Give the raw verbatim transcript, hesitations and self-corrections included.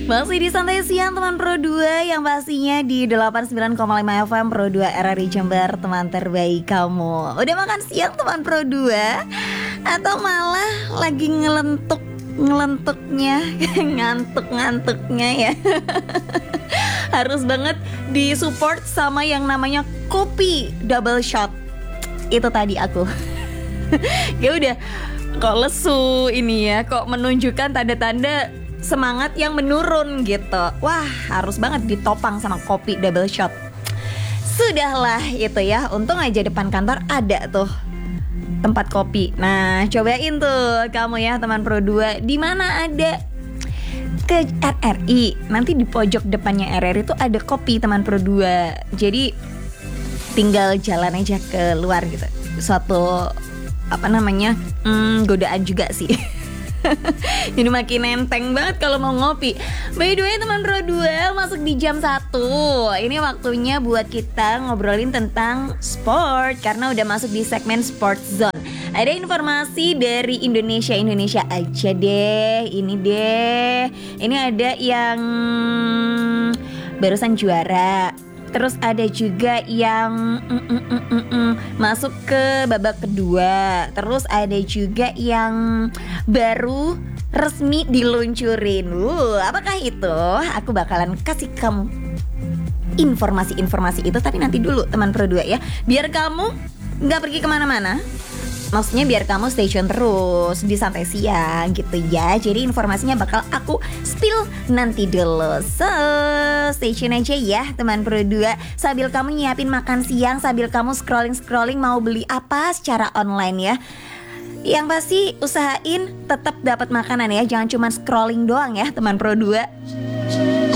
Masih di Santai Siang teman Pro dua, yang pastinya di delapan puluh sembilan koma lima F M Pro dua R R I Jember, teman terbaik kamu. Udah makan siang teman Pro dua? Atau malah lagi ngelentuk ngelentuknya, ngantuk-ngantuknya ya. Harus banget disupport sama yang namanya kopi double shot. Itu tadi aku. Ya udah, kok lesu ini ya, kok menunjukkan tanda-tanda semangat yang menurun gitu. Wah, harus banget ditopang sama kopi double shot. Sudahlah itu ya, untung aja depan kantor ada tuh tempat kopi. Nah, cobain tuh kamu ya teman Pro dua, di mana ada ke R R I. Nanti di pojok depannya R R I tuh ada kopi teman Pro dua. Jadi tinggal jalan aja ke luar gitu. Suatu apa namanya? Hmm, godaan juga sih. Jadi makin nenteng banget kalau mau ngopi. By the way teman Pro dua, masuk di jam satu. Ini waktunya buat kita ngobrolin tentang sport, karena udah masuk di segmen Sport Zone. Ada informasi dari Indonesia Indonesia aja deh. Ini deh, ini ada yang barusan juara. Terus ada juga yang mm, mm, mm, mm, mm, masuk ke babak kedua. Terus ada juga yang baru resmi diluncurin. Uh, apakah itu? Aku bakalan kasih kamu informasi-informasi itu, tapi nanti dulu teman Pro dua ya, biar kamu gak pergi kemana-mana. Maksudnya biar kamu stay tune terus di Santai Siang gitu ya. Jadi informasinya bakal aku spill nanti dulu. So, stay tune aja ya teman Pro dua. Sambil kamu nyiapin makan siang, sambil kamu scrolling-scrolling mau beli apa secara online ya. Yang pasti usahain tetap dapat makanan ya. Jangan cuma scrolling doang ya teman Pro dua.